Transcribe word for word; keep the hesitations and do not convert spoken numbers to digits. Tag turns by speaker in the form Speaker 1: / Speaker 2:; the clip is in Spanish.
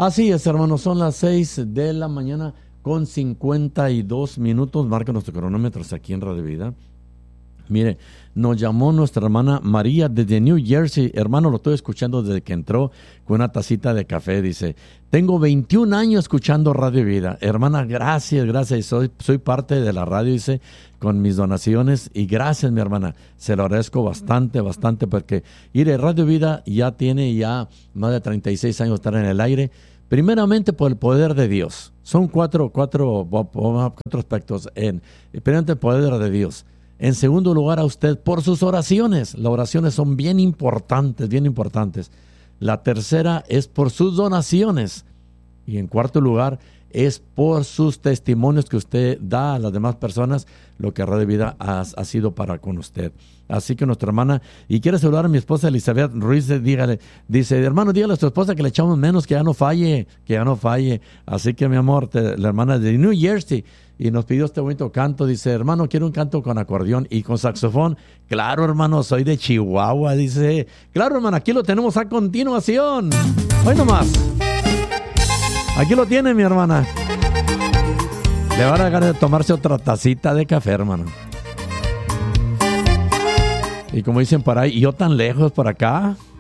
Speaker 1: Así es, hermanos, son las seis de la mañana con cincuenta y dos minutos. Marca nuestro cronómetro aquí en Radio Vida. Mire, nos llamó nuestra hermana María desde New Jersey. Hermano, lo estoy escuchando desde que entró con una tacita de café. Dice, tengo veintiún años escuchando Radio Vida. Hermana, gracias, gracias. Soy, soy parte de la radio, dice, con mis donaciones. Y gracias, mi hermana. Se lo agradezco bastante, bastante, porque, mire, Radio Vida ya tiene ya más de treinta y seis años de estar en el aire. Primeramente, por el poder de Dios. Son cuatro, cuatro, cuatro aspectos. En, primeramente, el poder de Dios. En segundo lugar, a usted por sus oraciones. Las oraciones son bien importantes, bien importantes. La tercera es por sus donaciones. Y en cuarto lugar, es por sus testimonios que usted da a las demás personas, lo que Radio Vida ha, ha sido para con usted. Así que nuestra hermana, y quiere saludar a mi esposa Elizabeth Ruiz, dígale, dice, hermano, dígale a su esposa que le echamos menos, que ya no falle, que ya no falle. Así que, mi amor, te, la hermana de New Jersey, y nos pidió este bonito canto, dice, hermano, quiero un canto con acordeón y con saxofón. Claro, hermano, soy de Chihuahua, dice. Claro, hermano, aquí lo tenemos a continuación. Hoy nomás. Aquí lo tiene, mi hermana. Le van a ganar de tomarse otra tacita de café, hermano. Y como dicen por ahí, ¿y yo tan lejos por acá?